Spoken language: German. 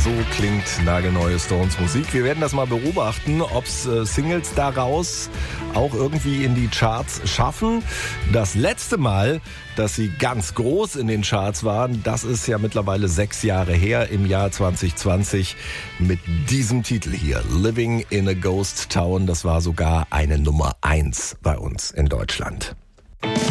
So klingt nagelneue Stones-Musik. Wir werden das mal beobachten, ob es Singles daraus auch irgendwie in die Charts schaffen. Das letzte Mal, dass sie ganz groß in den Charts waren, das ist ja mittlerweile 6 Jahre her, im Jahr 2020 mit diesem Titel hier, Living in a Ghost Town. Das war sogar eine Nummer 1 bei uns in Deutschland.